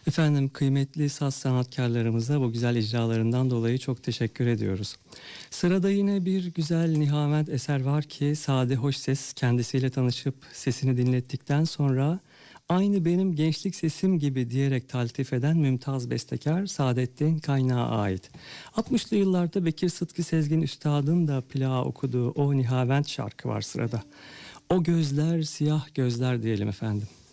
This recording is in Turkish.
Efendim, kıymetli saz sanatkarlarımıza bu güzel icralarından dolayı çok teşekkür ediyoruz. Sırada yine bir güzel Nihavent eser var ki sade hoş ses, kendisiyle tanışıp sesini dinlettikten sonra aynı benim gençlik sesim gibi diyerek taltif eden mümtaz bestekar Saadettin Kaynağı ait. 60'lı yıllarda Bekir Sıtkı Sezgin Üstad'ın da plağı okuduğu o Nihavent şarkı var sırada. O gözler siyah gözler diyelim efendim.